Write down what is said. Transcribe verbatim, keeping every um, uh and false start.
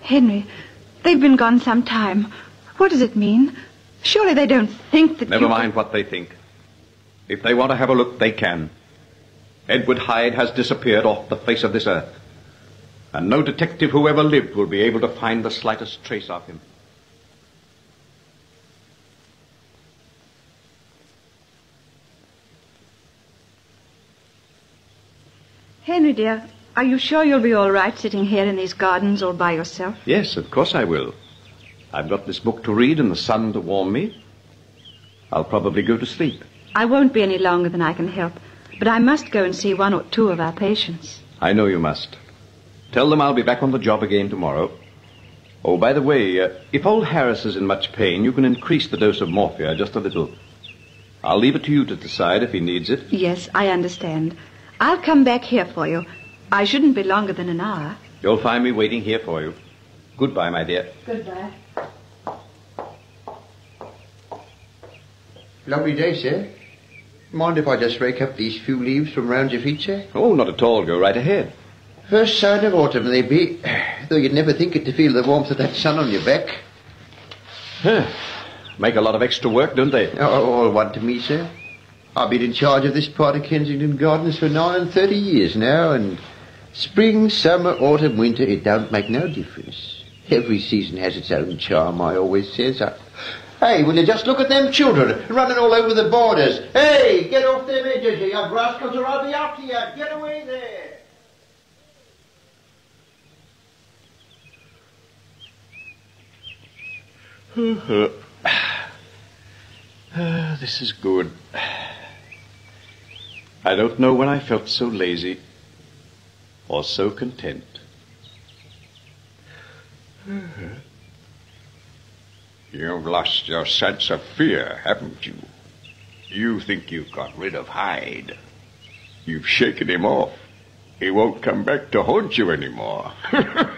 Henry, they've been gone some time. What does it mean? Surely they don't think that Never you... mind what they think. If they want to have a look, they can. Edward Hyde has disappeared off the face of this earth. And no detective who ever lived will be able to find the slightest trace of him. Henry, dear, are you sure you'll be all right sitting here in these gardens all by yourself? Yes, of course I will. I've got this book to read and the sun to warm me. I'll probably go to sleep. I won't be any longer than I can help, but I must go and see one or two of our patients. I know you must. Tell them I'll be back on the job again tomorrow. Oh, by the way, uh, if old Harris is in much pain, you can increase the dose of morphia just a little. I'll leave it to you to decide if he needs it. Yes, I understand. I'll come back here for you. I shouldn't be longer than an hour. You'll find me waiting here for you. Goodbye, my dear. Goodbye. Lovely day, sir. Mind if I just rake up these few leaves from round your feet, sir? Oh, not at all. Go right ahead. First sign of autumn they be, though you'd never think it to feel the warmth of that sun on your back. Huh. Make a lot of extra work, don't they? Oh, all one to me, sir. I've been in charge of this part of Kensington Gardens for nine and thirty years now, and spring, summer, autumn, winter, it don't make no difference. Every season has its own charm, I always says. I... Hey, will you just look at them children running all over the borders? Hey, get off them edges, you young rascals, or I'll be after you. Get away there. Ah, this is good. I don't know when I felt so lazy or so content. You've lost your sense of fear, haven't you? You think you've got rid of Hyde. You've shaken him off. He won't come back to haunt you anymore.